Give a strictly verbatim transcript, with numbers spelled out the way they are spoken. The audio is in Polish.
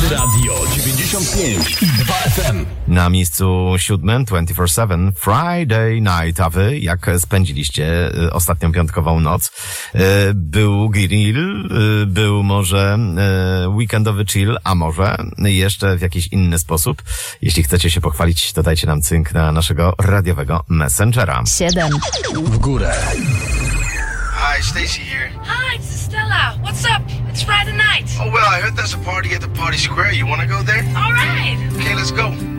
Radio dziewięćdziesiąt pięć i dwa F M. Na miejscu siódmym dwadzieścia cztery siedem Friday Night, a wy jak spędziliście ostatnią piątkową noc? Był grill, był może weekendowy chill, a może jeszcze w jakiś inny sposób? Jeśli chcecie się pochwalić, to dajcie nam cynk na naszego radiowego Messengera. siedem. W górę. Hi, Stacy here. Hi, this is Stella. What's up? It's Friday night. Oh, well, I heard there's a party at the Party Square. You want to go there? All right. Okay, let's go.